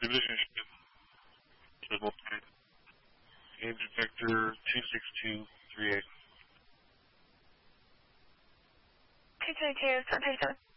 Division ship. Aim detector 26238. 222, St. Peter.